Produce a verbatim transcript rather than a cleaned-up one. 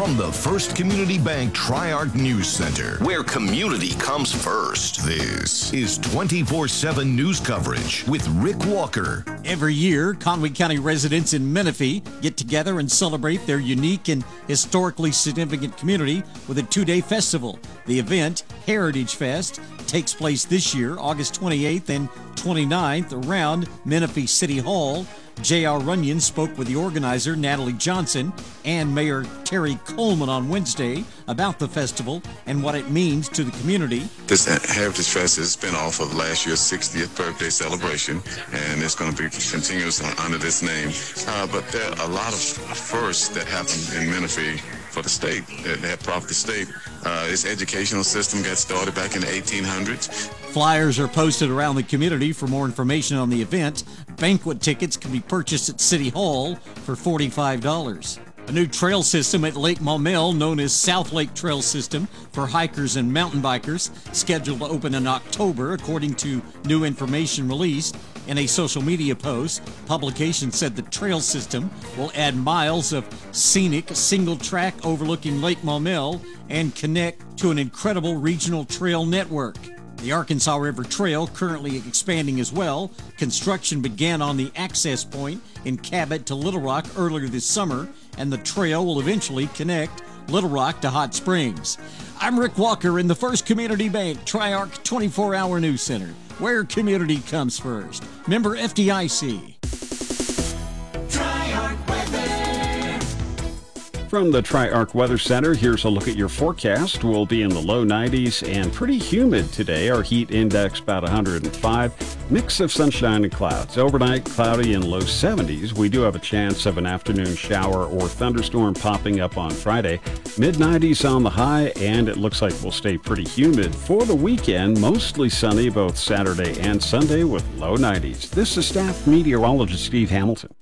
from the First Community Bank Tri-Arc News Center, where community comes first. This is twenty-four seven news coverage with Rick Walker. Every year, Conway County residents in Menifee get together and celebrate their unique and historically significant community with a two-day festival. The event, Heritage Fest, takes place this year, August twenty-eighth and twenty-ninth, around Menifee City Hall. J R. Runyon spoke with the organizer, Natalie Johnson, and Mayor Terry Coleman on Wednesday about the festival and what it means to the community. This Heritage Fest is a spin-off of last year's sixtieth birthday celebration, and it's going to be continuous under this name. Uh, but there are a lot of firsts that happen in Menifee for the state, that have profit the state. Uh, this educational system got started back in the eighteen hundreds. Flyers are posted around the community. For more information on the event, banquet tickets can be purchased at City Hall for forty-five dollars. A new trail system at Lake Maumelle, known as South Lake Trail System for hikers and mountain bikers, scheduled to open in October, according to new information released. In a social media post, publication said the trail system will add miles of scenic single track overlooking Lake Maumelle and connect to an incredible regional trail network. The Arkansas River Trail currently expanding as well. Construction began on the access point in Cabot to Little Rock earlier this summer, and the trail will eventually connect Little Rock to Hot Springs. I'm Rick Walker in the First Community Bank Tri-Arc twenty-four hour News Center, where community comes first. Member F D I C. From the Tri-Arc Weather Center, here's a look at your forecast. We'll be in the low nineties and pretty humid today. Our heat index about one hundred five. Mix of sunshine and clouds. Overnight, cloudy and low seventies. We do have a chance of an afternoon shower or thunderstorm popping up on Friday. mid nineties on the high, and it looks like we'll stay pretty humid for the weekend. Mostly sunny both Saturday and Sunday with low nineties. This is staff meteorologist Steve Hamilton.